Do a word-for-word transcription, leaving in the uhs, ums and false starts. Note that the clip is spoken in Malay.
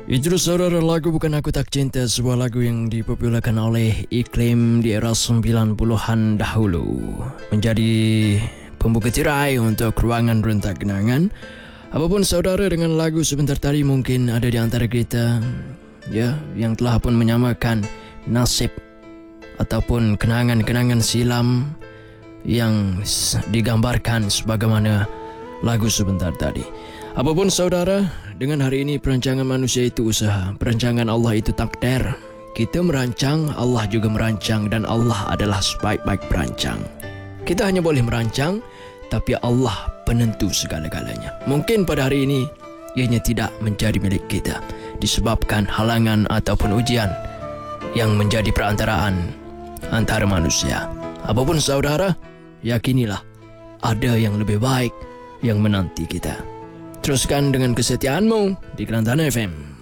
Itu saudara lagu Bukan Aku Tak Cinta, sebuah lagu yang dipopularkan oleh Iklim di era sembilan puluhan dahulu. Menjadi pembuka tirai untuk ruangan rentak kenangan. Apapun saudara dengan lagu sebentar tadi, mungkin ada di antara kita ya yang telah pun menyamakan nasib ataupun kenangan-kenangan silam yang digambarkan sebagaimana lagu sebentar tadi. Apapun saudara, dengan hari ini perancangan manusia itu usaha, perancangan Allah itu takdir. Kita merancang, Allah juga merancang, dan Allah adalah sebaik-baik perancang. Kita hanya boleh merancang, tapi Allah penentu segala-galanya. Mungkin pada hari ini ianya tidak menjadi milik kita disebabkan halangan ataupun ujian yang menjadi perantaraan antara manusia. Apapun saudara, yakinilah ada yang lebih baik yang menanti kita. Teruskan dengan kesetiaanmu di Kelantan F M.